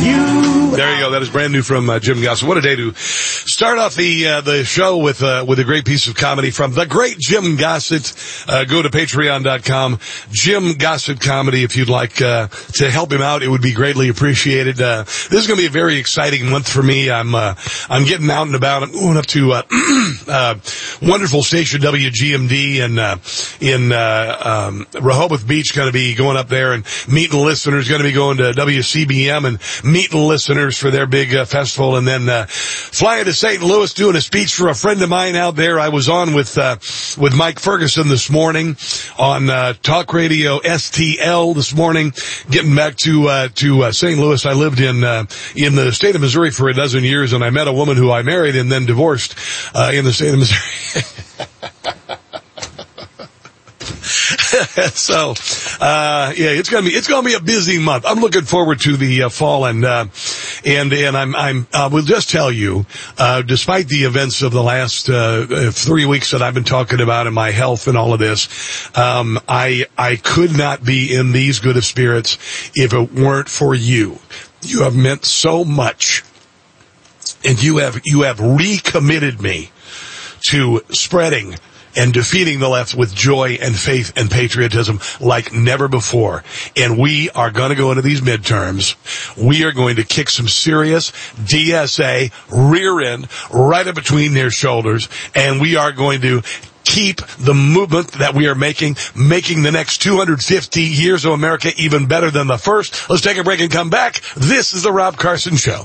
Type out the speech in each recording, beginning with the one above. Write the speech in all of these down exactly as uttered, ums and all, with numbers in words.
you. There you go. That is brand new from uh, Jim Gossett. What a day to start off the uh, the show with uh, with a great piece of comedy from the great Jim Gossett. Uh, go to patreon dot com, Jim Gossett Comedy. If you'd like uh, to help him out, it would be greatly appreciated. Uh, this is going to be a very exciting month for me. I'm uh, I'm getting out and about. I'm going up to uh, uh, wonderful station W G M D and uh, in uh, um, Rehoboth Beach. Going to be going up there and meeting listeners. Going to be going to W C B M and meeting listeners for their big uh, festival, and then uh, flying to Saint Louis, doing a speech for a friend of mine out there. I was on with uh, with Mike Ferguson this morning on uh, Talk Radio S T L this morning. Getting back to uh, to uh, Saint Louis, I lived in uh, in the state of Missouri for a dozen years, and I met a woman who I married and then divorced uh, in the state of Missouri. So, uh, yeah, it's gonna be, it's gonna be a busy month. I'm looking forward to the uh, fall, and, uh, and, and I'm, I'm, I will just tell you, uh, despite the events of the last, uh, three weeks that I've been talking about and my health and all of this, um, I, I could not be in these good of spirits if it weren't for you. You have meant so much, and you have, you have recommitted me to spreading and defeating the left with joy and faith and patriotism like never before. And we are going to go into these midterms. We are going to kick some serious D S A rear end right up between their shoulders. And we are going to keep the movement that we are making, making the next two hundred fifty years of America even better than the first. Let's take a break and come back. This is the Rob Carson Show.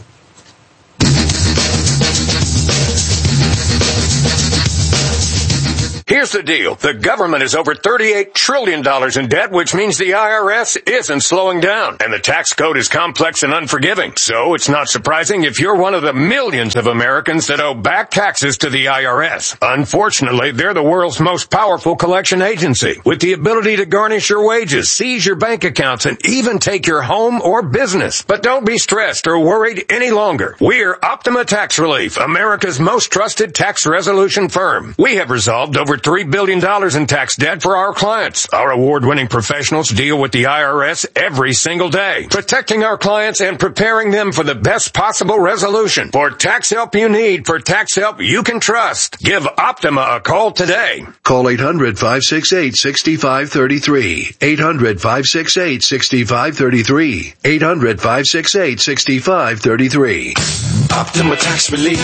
Here's the deal. The government is over thirty-eight trillion dollars in debt, which means the I R S isn't slowing down. And the tax code is complex and unforgiving. So it's not surprising if you're one of the millions of Americans that owe back taxes to the I R S. Unfortunately, they're the world's most powerful collection agency, with the ability to garnish your wages, seize your bank accounts, and even take your home or business. But don't be stressed or worried any longer. We're Optima Tax Relief, America's most trusted tax resolution firm. We have resolved over three billion dollars in tax debt for our clients. Our award-winning professionals deal with the I R S every single day, protecting our clients and preparing them for the best possible resolution. For tax help you need, for tax help you can trust, give Optima a call today. Call eight hundred, five six eight, six five three three. eight hundred, five six eight, six five three three. eight hundred, five six eight, six five three three. Optima Tax Relief.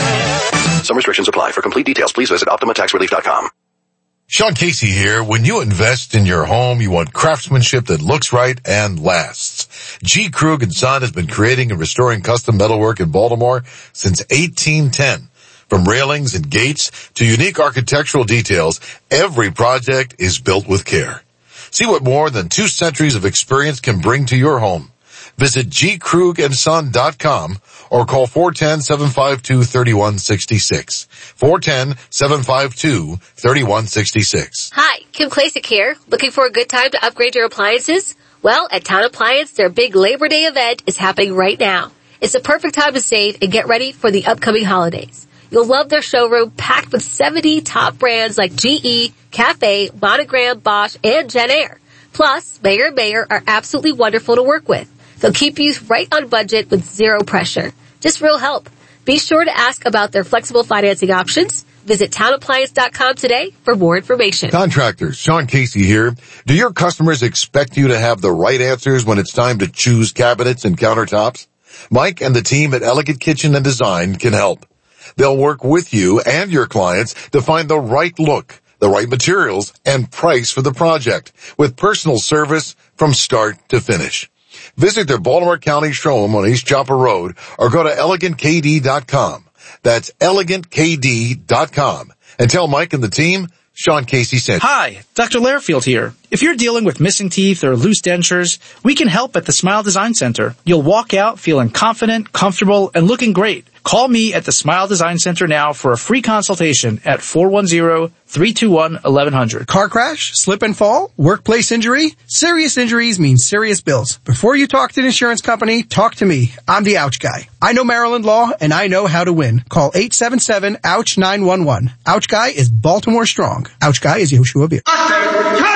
Some restrictions apply. For complete details, please visit optima tax relief dot com. Sean Casey here. When you invest in your home, you want craftsmanship that looks right and lasts. G. Krug and Son has been creating and restoring custom metalwork in Baltimore since eighteen ten. From railings and gates to unique architectural details, every project is built with care. See what more than two centuries of experience can bring to your home. Visit g krug and son dot com or call four one zero, seven five two, three one six six. four one zero, seven five two, three one six six. Hi, Kim Klasick here. Looking for a good time to upgrade your appliances? Well, at Town Appliance, their big Labor Day event is happening right now. It's the perfect time to save and get ready for the upcoming holidays. You'll love their showroom packed with seventy top brands like G E, Cafe, Monogram, Bosch, and JennAir. Plus, Mayer and Mayer are absolutely wonderful to work with. They'll keep you right on budget with zero pressure. Just real help. Be sure to ask about their flexible financing options. Visit town appliance dot com today for more information. Contractors, Sean Casey here. Do your customers expect you to have the right answers when it's time to choose cabinets and countertops? Mike and the team at Elegant Kitchen and Design can help. They'll work with you and your clients to find the right look, the right materials, and price for the project, with personal service from start to finish. Visit their Baltimore County showroom on East Chopper Road or go to elegant k d dot com. That's elegant k d dot com. And tell Mike and the team Sean Casey sent you. Hi, Doctor Lairfield here. If you're dealing with missing teeth or loose dentures, we can help at the Smile Design Center. You'll walk out feeling confident, comfortable, and looking great. Call me at the Smile Design Center now for a free consultation at four one zero, three two one, eleven hundred. Car crash, slip and fall, workplace injury? Serious injuries mean serious bills. Before you talk to an insurance company, talk to me. I'm the Ouch Guy. I know Maryland law, and I know how to win. Call eight seven seven, ouch, nine one one. Ouch Guy is Baltimore strong. Ouch Guy is Yehoshua Beer.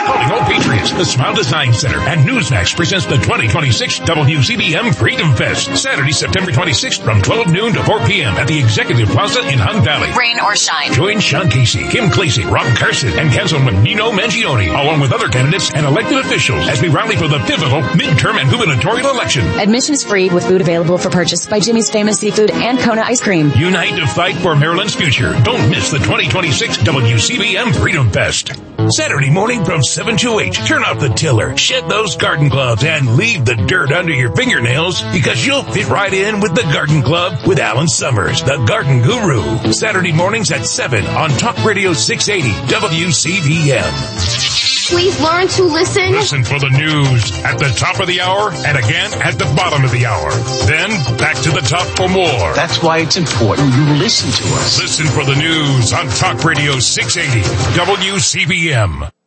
Patriots, the Smile Design Center, and Newsmax presents the twenty twenty-six W C B M Freedom Fest, Saturday, September twenty-sixth from twelve noon to four p.m. at the Executive Plaza in Hunt Valley. Rain or shine. Join Sean Casey, Kim Clasey, Rob Carson, and Councilman Nino Mangione, along with other candidates and elected officials as we rally for the pivotal midterm and gubernatorial election. Admission is free with food available for purchase by Jimmy's Famous Seafood and Kona Ice Cream. Unite to fight for Maryland's future. Don't miss the twenty twenty-six W C B M Freedom Fest. Saturday morning from seven to eight. Turn off the tiller, shed those garden gloves, and leave the dirt under your fingernails because you'll fit right in with the Garden Club with Alan Summers, the garden guru. Saturday mornings at seven on Talk Radio six eighty W C B M. Please learn to listen. Listen for the news at the top of the hour and again at the bottom of the hour. Then back to the top for more. That's why it's important you listen to us. Listen for the news on Talk Radio six eighty W C B M.